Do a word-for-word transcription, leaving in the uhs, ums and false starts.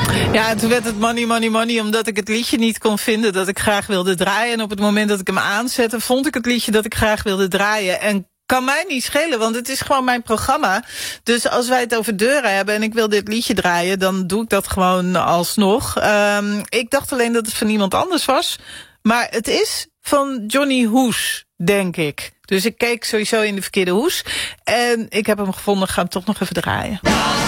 Ja, toen werd het money, money, money, omdat ik het liedje niet kon vinden dat ik graag wilde draaien. En op het moment dat ik hem aanzette, vond ik het liedje dat ik graag wilde draaien. En kan mij niet schelen, want het is gewoon mijn programma. Dus als wij het over deuren hebben en ik wil dit liedje draaien, dan doe ik dat gewoon alsnog. Um, ik dacht alleen dat het van iemand anders was. Maar het is van Johnny Hoes, denk ik. Dus ik keek sowieso in de verkeerde hoes. En ik heb hem gevonden, ga hem toch nog even draaien.